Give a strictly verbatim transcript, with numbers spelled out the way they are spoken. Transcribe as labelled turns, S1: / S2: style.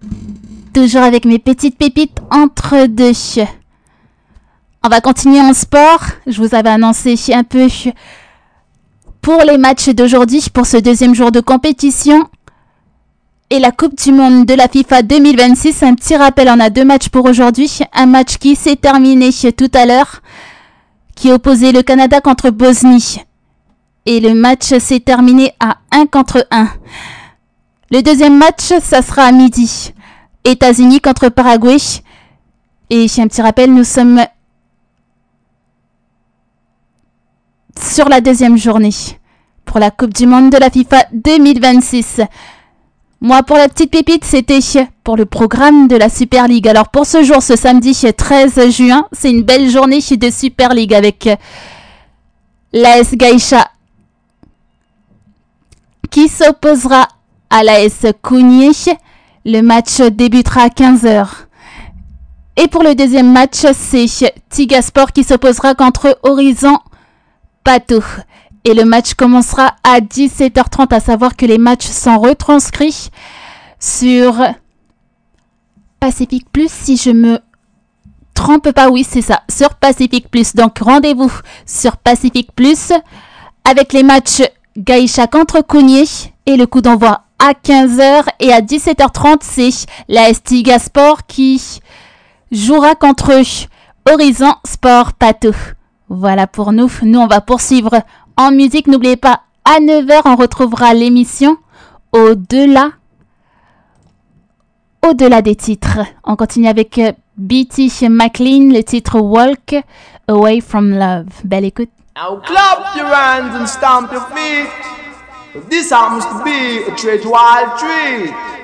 S1: Toujours avec mes petites pépites entre deux. On va continuer en sport. Je vous avais annoncé un peu pour les matchs d'aujourd'hui, pour ce deuxième jour de compétition. Et la Coupe du Monde de la FIFA deux mille vingt-six. Un petit rappel, on a deux matchs pour aujourd'hui. Un match qui s'est terminé tout à l'heure, qui opposait le Canada contre Bosnie. Et le match s'est terminé à un contre un. Le deuxième match, ça sera à midi. États-Unis contre Paraguay. Et un petit rappel, nous sommes sur la deuxième journée pour la Coupe du Monde de la FIFA deux mille vingt-six. Moi, pour la petite pépite, c'était pour le programme de la Super League. Alors, pour ce jour, ce samedi treize juin, c'est une belle journée de Super League avec l'A S Gaïcha qui s'opposera à l'A S Kounié. Le match débutera à quinze heures. Et pour le deuxième match, c'est Tigasport qui s'opposera contre Horizon Pato. Et le match commencera à dix-sept heures trente, à savoir que les matchs sont retranscrits sur Pacific Plus, si je me trompe pas, oui c'est ça, sur Pacific Plus. Donc rendez-vous sur Pacific Plus avec les matchs Gaïcha contre Kounié et le coup d'envoi à quinze heures, et à dix-sept heures trente, c'est l'A S Tigasport qui jouera contre Horizon Sport Pato. Voilà pour nous. Nous, on va poursuivre en musique. N'oubliez pas, à neuf heures, on retrouvera l'émission Au-delà Au-delà des titres. On continue avec B T McLean, le titre Walk Away From Love. Belle écoute.
S2: Now clap your hands and stamp your feet. This happens to be a treat wild treat.